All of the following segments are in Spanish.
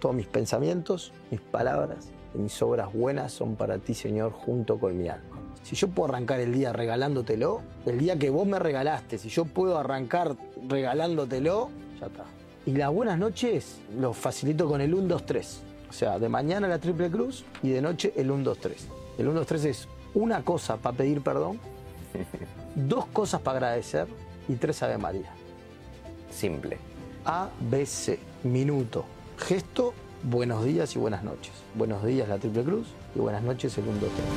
Todos mis pensamientos, mis palabras y mis obras buenas son para ti, Señor, junto con mi alma. Si yo puedo arrancar el día regalándotelo, el día que vos me regalaste, si yo puedo arrancar regalándotelo, ya está. Y las buenas noches los facilito con el 1, 2, 3. O sea, de mañana la triple cruz y de noche el 1, 2, 3. El 1, 2, 3 es una cosa para pedir perdón, 2 cosas para agradecer y 3 Ave María. Simple. A, B, C. Minuto. Gesto, buenos días y buenas noches. Buenos días la triple cruz y buenas noches el 1, 2, 3.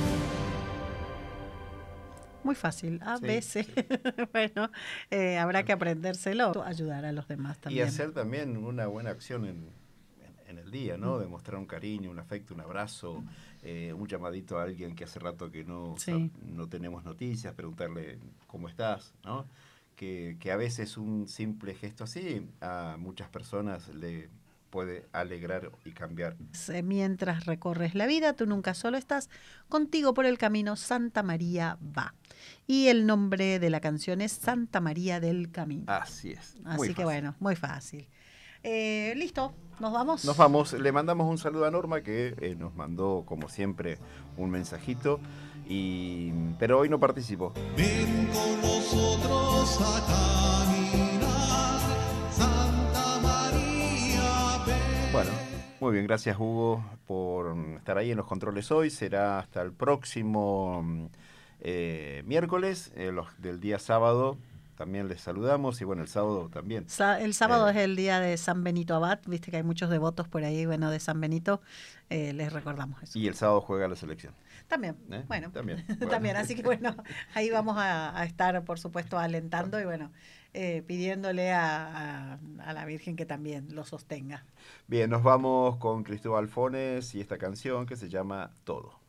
Muy fácil, a Sí, veces. sí. Bueno, habrá que aprendérselo, ayudar a los demás Y también. hacer también una buena acción en el día, ¿no? Demostrar un cariño, un afecto, un abrazo, un llamadito a alguien que hace rato que no tenemos noticias, preguntarle cómo estás, ¿no? Que a veces un simple gesto así a muchas personas le puede alegrar y cambiar. Mientras recorres la vida, tú nunca solo estás, contigo por el camino Santa María va. Y el nombre de la canción es Santa María del Camino. Así es. Así que bueno, muy fácil. Listo, ¿nos vamos? Nos vamos, le mandamos un saludo a Norma que nos mandó como siempre un mensajito, pero hoy no participó. Ven con nosotros a caminar, Santa María, ven. Bueno, muy bien, gracias Hugo por estar ahí en los controles hoy. Será hasta el próximo miércoles, del día sábado. También les saludamos y bueno, el sábado también. El sábado es el día de San Benito Abad, viste que hay muchos devotos por ahí, bueno, de San Benito, les recordamos eso. Y el sábado juega la selección. También, bueno, También, también, así que bueno, ahí vamos a estar, por supuesto, alentando y bueno, pidiéndole a la Virgen que también lo sostenga. Bien, nos vamos con Cristóbal Fones y esta canción que se llama Todo.